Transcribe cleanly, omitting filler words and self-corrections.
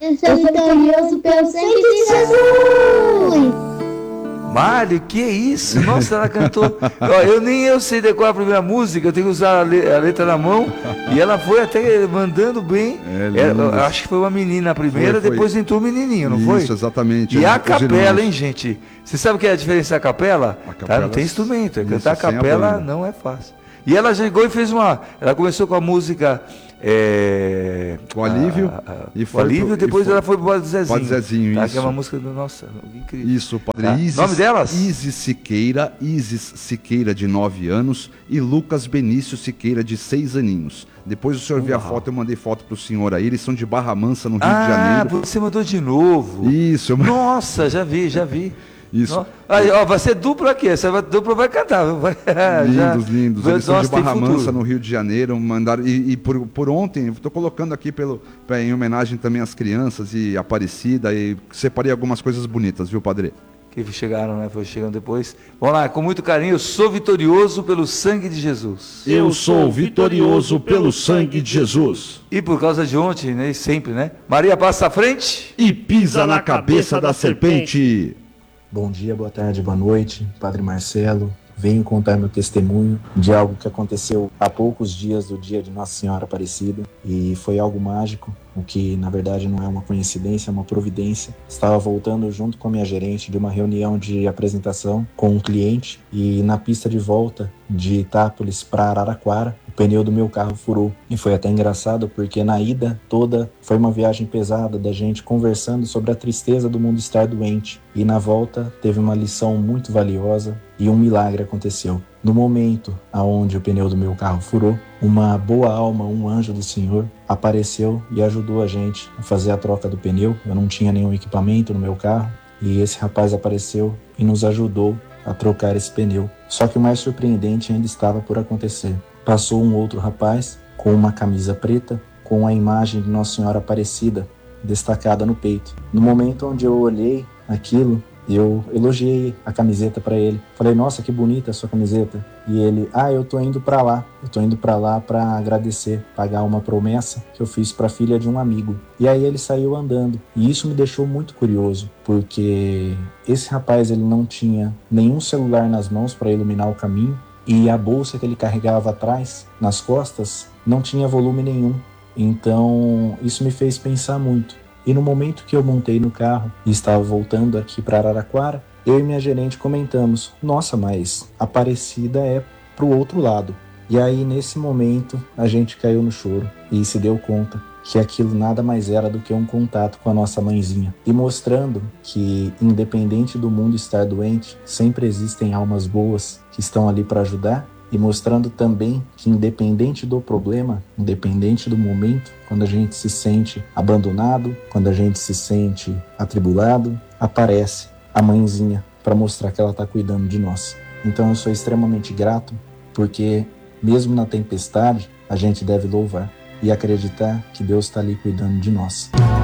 Eu sou vitorioso pelo sangue de Jesus. Mário, que é isso? Nossa, ela cantou. Ó, eu sei decorar a primeira música, eu tenho que usar a letra na mão. E ela foi até mandando bem. Acho que foi uma menina a primeira, foi. Depois entrou um menininho, não foi? Isso, exatamente. E a capela, hein, gente? Você sabe o que é a diferença da capela? Tá? Não tem instrumento. Cantar a capela não é fácil. E ela chegou e fez uma. Ela começou com a música. O Alívio. O Alívio, depois ela foi pro Padre Zezinho. Padre Zezinho, tá? isso. Que é uma música do nossa, incrível. Isso, Padre Tá? Isis. Nome delas? Isis Siqueira, de 9 anos, e Lucas Benício Siqueira, de 6 aninhos. Depois o senhor viu a foto, eu mandei foto pro senhor aí. Eles são de Barra Mansa, no Rio de Janeiro. Você mandou de novo. Isso. Nossa, já vi. Isso. Aí, ó, vai ser duplo aqui, duplo vai cantar. Lindos. Eles são de Barra Mansa, no Rio de Janeiro. Mandaram, e por ontem, estou colocando aqui em homenagem também às crianças e Aparecida, e separei algumas coisas bonitas, viu, padre? Que chegaram, né? Foi chegando depois. Vamos lá, com muito carinho. Eu sou vitorioso pelo sangue de Jesus. Eu sou vitorioso pelo sangue de Jesus. E por causa de ontem, né? Sempre, né? Maria passa à frente e pisa na cabeça da serpente. Bom dia, boa tarde, boa noite, Padre Marcelo. Venho contar meu testemunho de algo que aconteceu há poucos dias do dia de Nossa Senhora Aparecida. E foi algo mágico, o que na verdade não é uma coincidência, é uma providência. Estava voltando junto com a minha gerente de uma reunião de apresentação com um cliente e na pista de volta de Itápolis para Araraquara, o pneu do meu carro furou. E foi até engraçado porque na ida toda foi uma viagem pesada da gente conversando sobre a tristeza do mundo estar doente. E na volta teve uma lição muito valiosa e um milagre aconteceu. No momento onde o pneu do meu carro furou, uma boa alma, um anjo do Senhor, apareceu e ajudou a gente a fazer a troca do pneu. Eu não tinha nenhum equipamento no meu carro e esse rapaz apareceu e nos ajudou a trocar esse pneu. Só que o mais surpreendente ainda estava por acontecer. Passou um outro rapaz com uma camisa preta com a imagem de Nossa Senhora Aparecida destacada no peito. No momento onde eu olhei aquilo, eu elogiei a camiseta para ele. Falei, nossa, que bonita a sua camiseta. E ele, eu tô indo para lá. Eu tô indo para lá para agradecer, pagar uma promessa que eu fiz para a filha de um amigo. E aí ele saiu andando. E isso me deixou muito curioso, porque esse rapaz ele não tinha nenhum celular nas mãos para iluminar o caminho. E a bolsa que ele carregava atrás, nas costas, não tinha volume nenhum. Então isso me fez pensar muito. E no momento que eu montei no carro e estava voltando aqui para Araraquara, eu e minha gerente comentamos, nossa, mas Aparecida é pro outro lado. E aí nesse momento a gente caiu no choro e se deu conta que aquilo nada mais era do que um contato com a nossa mãezinha. E mostrando que independente do mundo estar doente, sempre existem almas boas que estão ali para ajudar. E mostrando também que independente do problema, independente do momento, quando a gente se sente abandonado, quando a gente se sente atribulado, aparece a mãezinha para mostrar que ela está cuidando de nós. Então eu sou extremamente grato, porque mesmo na tempestade, a gente deve louvar e acreditar que Deus está ali cuidando de nós.